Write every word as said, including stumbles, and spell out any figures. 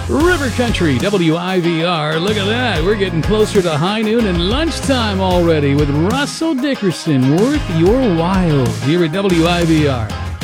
River Country, W I V R. Look at that. We're getting closer to high noon and lunchtime already with Russell Dickerson. Worth your while here at W I V R.